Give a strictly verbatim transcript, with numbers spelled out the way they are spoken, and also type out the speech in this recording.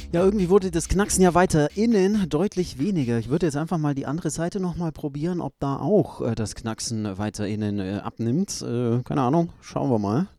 Ja, irgendwie wurde das Knacksen ja weiter innen deutlich weniger. Ich würde jetzt einfach mal die andere Seite nochmal probieren, ob da auch äh, das Knacksen weiter innen äh, abnimmt. Äh, keine Ahnung, schauen wir mal.